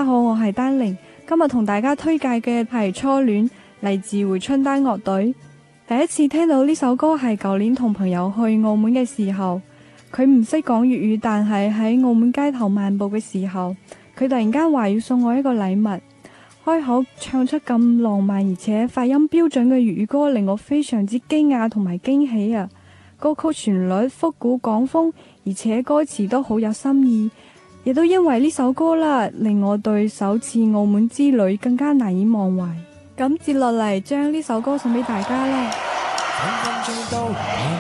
家好，我係丹玲，今日同大家推介嘅係《初戀》，嚟自回春丹樂隊。第一次聽到呢首歌係舊年同朋友去澳門嘅時候，佢唔識講粵語，但係喺澳門街頭漫步嘅時候，佢突然間話要送我一個禮物，開口唱出咁浪漫而且發音標準嘅粵語歌，令我非常之驚訝同埋驚喜啊！歌曲旋律復古廣風，而且歌詞都好有心意，亦都因為呢首歌啦，令我對首次澳門之旅更加難以忘懷。咁接落嚟將呢首歌送俾大家啦。